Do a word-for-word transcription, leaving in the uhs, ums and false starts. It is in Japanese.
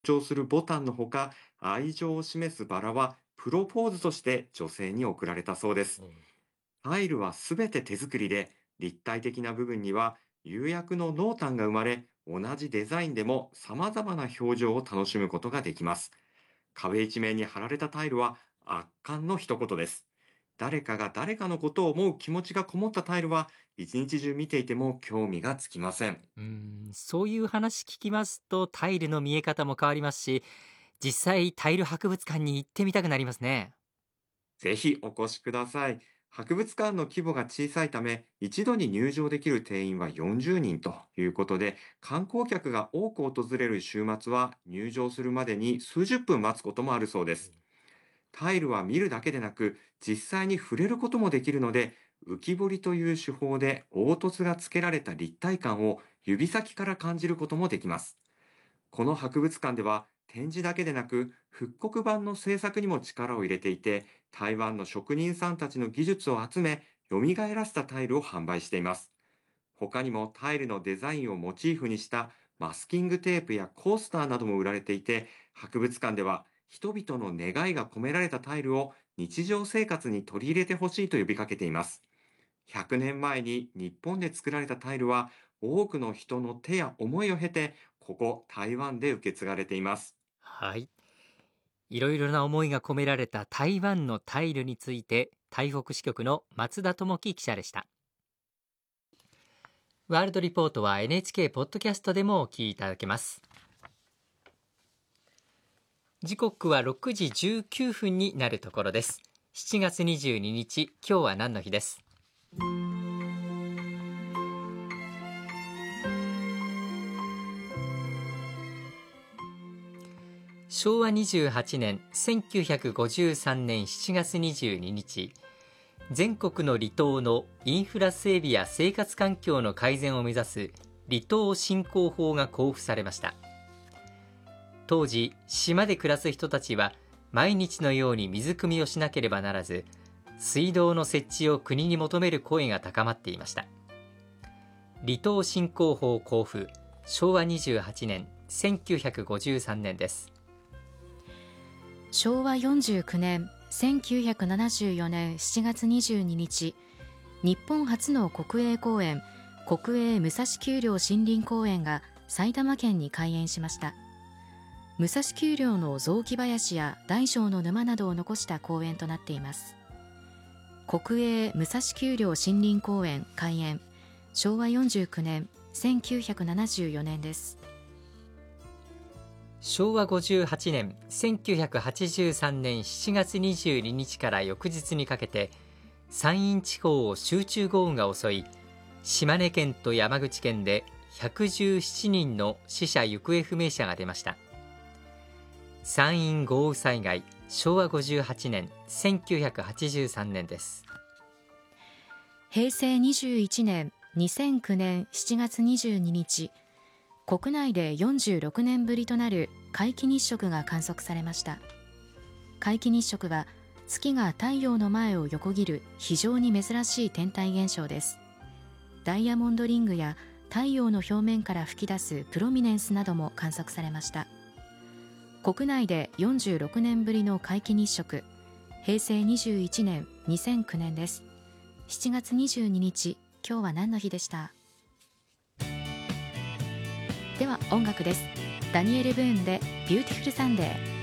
張するボタンのほか、愛情を示すバラはプロポーズとして女性に贈られたそうです。 うん。 タイルはすべて手作りで、立体的な部分には釉薬の濃淡が生まれ、同じデザインでも様々な表情を楽しむことができます。壁一面に貼られたタイルは圧巻の一言です。誰かが誰かのことを思う気持ちがこもったタイルは、一日中見ていても興味がつきません。 うーん、そういう話聞きますとタイルの見え方も変わりますし、実際タイル博物館に行ってみたくなりますね。 ぜひお越しください。博物館の規模が小さいため、一度に入場できる定員はよんじゅうにんということで、観光客が多く訪れる週末は入場するまでに数十分待つこともあるそうです。タイルは見るだけでなく、実際に触れることもできるので、浮き彫りという手法で凹凸がつけられた立体感を指先から感じることもできます。この博物館では展示だけでなく復刻版の制作にも力を入れていて、台湾の職人さんたちの技術を集め、蘇らせたタイルを販売しています。他にもタイルのデザインをモチーフにしたマスキングテープやコースターなども売られていて、博物館では人々の願いが込められたタイルを日常生活に取り入れてほしいと呼びかけています。ひゃくねんまえに日本で作られたタイルは、多くの人の手や思いを経て、ここ台湾で受け継がれています。 はい。いろいろな思いが込められた台湾のタイルについて、台北支局の松田智樹記者でした。ワールドリポートは エヌエイチケー ポッドキャストでもお聞きいただけます。時刻はろくじじゅうきゅうふんになるところです。しちがつにじゅうににち、今日は何の日です。しょうわにじゅうはちねん、せんきゅうひゃくごじゅうさんねんしちがつにじゅうににち、全国の離島のインフラ整備や生活環境の改善を目指す離島振興法が公布されました。当時、島で暮らす人たちは毎日のように水汲みをしなければならず、水道の設置を国に求める声が高まっていました。離島振興法公布、しょうわにじゅうはちねん、せんきゅうひゃくごじゅうさんねんです。 しょうわよんじゅうきゅうねん、せんきゅうひゃくななじゅうよねんしちがつにじゅうににち、日本初の国営公園、国営武蔵丘陵森林公園が埼玉県に開園しました。武蔵丘陵の雑木林や大小の沼などを残した公園となっています。国営武蔵丘陵森林公園開園、しょうわよんじゅうきゅうねん、せんきゅうひゃくななじゅうよねんです。 しょうわごじゅうはちねん、せんきゅうひゃくはちじゅうさんねんしちがつにじゅうににちから翌日にかけて、山陰地方を集中豪雨が襲い、島根県と山口県でひゃくじゅうななにんの死者行方不明者が出ました。山陰豪雨災害、しょうわごじゅうはちねん、せんきゅうひゃくはちじゅうさんねんです。 へいせいにじゅういちねん、にせんきゅうねんしちがつにじゅうににち、国内でよんじゅうろくねんぶりとなる皆既日食が観測されました。皆既日食は月が太陽の前を横切る非常に珍しい天体現象です。ダイヤモンドリングや太陽の表面から吹き出すプロミネンスなども観測されました。国内でよんじゅうろくねんぶりの皆既日食、へいせいにじゅういちねん、にせんきゅうねんです。しちがつにじゅうににち、今日は何の日でした。では音楽です。ダニエル・ブーンでビューティフルサンデー。